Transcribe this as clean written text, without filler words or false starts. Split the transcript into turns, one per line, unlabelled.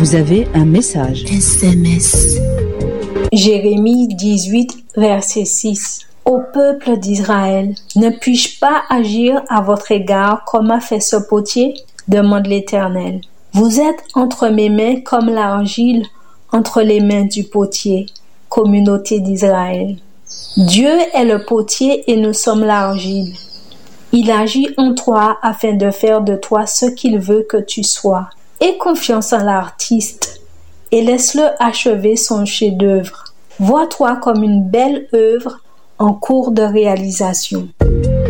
Vous avez un message.
SMS.
Jérémie 18, verset 6. Ô peuple d'Israël, ne puis-je pas agir à votre égard comme a fait ce potier? Demande l'Éternel. Vous êtes entre mes mains comme l'argile entre les mains du potier, communauté d'Israël. Dieu est le potier et nous sommes l'argile. Il agit en toi afin de faire de toi ce qu'il veut que tu sois. Aie confiance en l'artiste et laisse-le achever son chef-d'œuvre. Vois-toi comme une belle œuvre en cours de réalisation.